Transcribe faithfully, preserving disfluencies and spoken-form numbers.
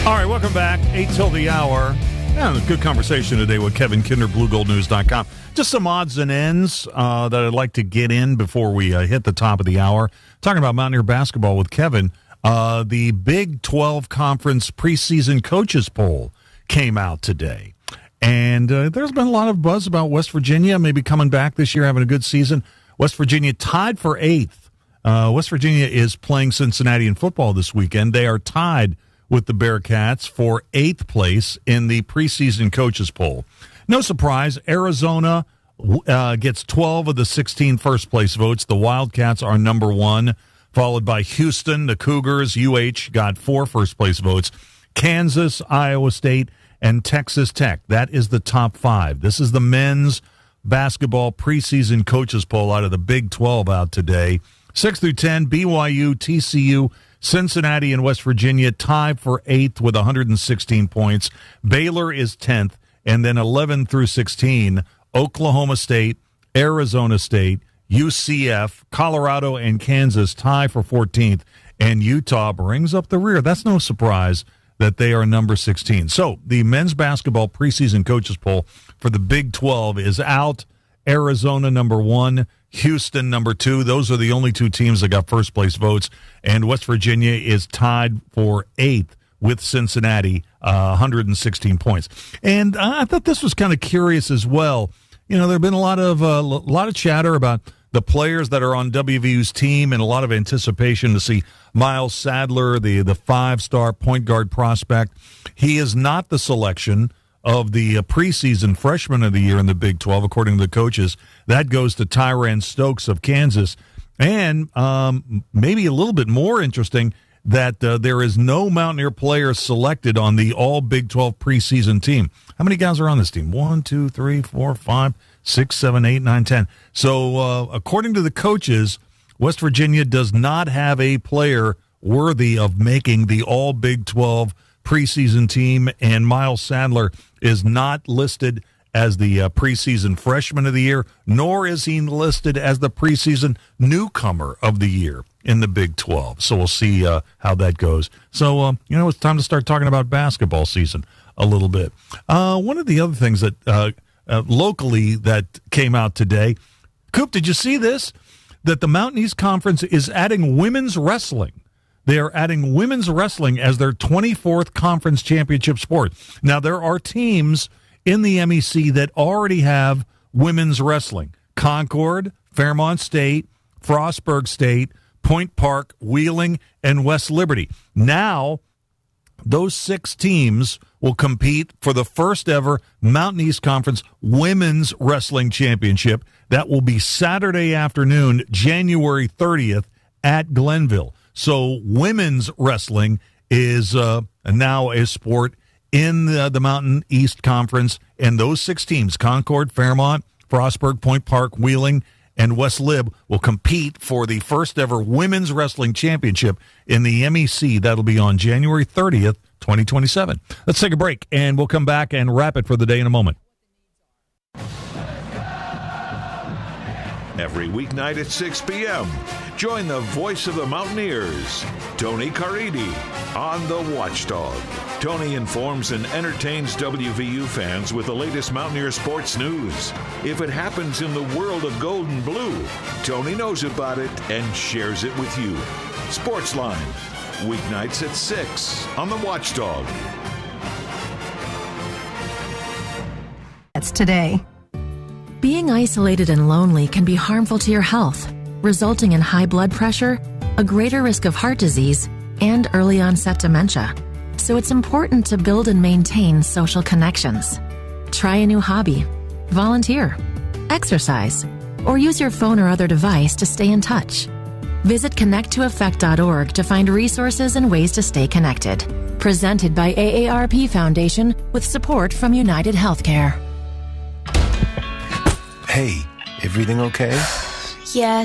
All right, welcome back. Eight till the hour. Yeah, good conversation today with Kevin Kinder, blue gold news dot com. Just some odds and ends uh, that I'd like to get in before we uh, hit the top of the hour. Talking about Mountaineer basketball with Kevin. Uh, the Big twelve Conference preseason coaches poll came out today. And uh, there's been a lot of buzz about West Virginia maybe coming back this year, having a good season. West Virginia tied for eighth. Uh, West Virginia is playing Cincinnati in football this weekend. They are tied with the Bearcats for eighth place in the preseason coaches poll. No surprise, Arizona uh, gets twelve of the sixteen first-place votes. The Wildcats are number one, followed by Houston. The Cougars, U H, got four first-place votes. Kansas, Iowa State, and Texas Tech. That is the top five. This is the men's basketball preseason coaches poll out of the Big twelve out today. six through ten, B Y U, T C U, Cincinnati, and West Virginia tied for eighth with one hundred sixteen points. Baylor is tenth, and then eleven through sixteen, Oklahoma State, Arizona State, U C F, Colorado, and Kansas tie for fourteenth, and Utah brings up the rear. That's no surprise that they are number sixteen. So the men's basketball preseason coaches poll for the Big twelve is out. Arizona number one, Houston number two. Those are the only two teams that got first place votes. And West Virginia is tied for eighth with Cincinnati, uh, one hundred sixteen points. And I thought this was kind of curious as well. You know, there have been a lot of uh, a lot of chatter about the players that are on W V U's team and a lot of anticipation to see Miles Sadler, the, the five-star point guard prospect. He is not the selection of the uh, preseason freshman of the year in the Big twelve, according to the coaches. That goes to Tyran Stokes of Kansas. And um, maybe a little bit more interesting that uh, there is no Mountaineer player selected on the all Big twelve preseason team. How many guys are on this team? One, two, three, four, five, six, seven, eight, nine, ten. So uh, according to the coaches, West Virginia does not have a player worthy of making the all Big twelve preseason team, and Miles Sadler is not listed as the uh, preseason freshman of the year, nor is he listed as the preseason newcomer of the year in the Big twelve. So we'll see uh, how that goes. So, uh, you know, it's time to start talking about basketball season a little bit. Uh, one of the other things that uh, uh, locally that came out today, Coop, did you see this? That the Mountain East Conference is adding women's wrestling. They are adding women's wrestling as their twenty-fourth conference championship sport. Now, there are teams in the M E C that already have women's wrestling. Concord, Fairmont State, Frostburg State, Point Park, Wheeling, and West Liberty. Now, those six teams will compete for the first ever Mountain East Conference Women's Wrestling Championship. That will be Saturday afternoon, January thirtieth at Glenville. So women's wrestling is uh, now a sport in the, the Mountain East Conference, and those six teams, Concord, Fairmont, Frostburg, Point Park, Wheeling, and West Lib, will compete for the first ever Women's Wrestling Championship in the M E C. That'll be on January thirtieth, twenty twenty-seven. Let's take a break, and we'll come back and wrap it for the day in a moment. Every weeknight at six p.m., join the voice of the Mountaineers, Tony Caridi, on The Watchdog. Tony informs and entertains W V U fans with the latest Mountaineer sports news. If it happens in the world of gold and blue, Tony knows about it and shares it with you. Sportsline, weeknights at six on The Watchdog. That's today. Being isolated and lonely can be harmful to your health, resulting in high blood pressure, a greater risk of heart disease, and early onset dementia. So it's important to build and maintain social connections. Try a new hobby, volunteer, exercise, or use your phone or other device to stay in touch. Visit connect to effect dot org to find resources and ways to stay connected. Presented by A A R P Foundation with support from United Healthcare. Hey, everything okay? Yeah,